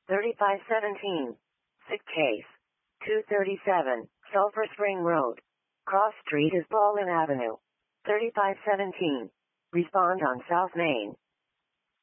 3517. Sick case. 237, Sulphur Spring Road. Cross Street is Baldwin Avenue. 3517. Respond on South Main.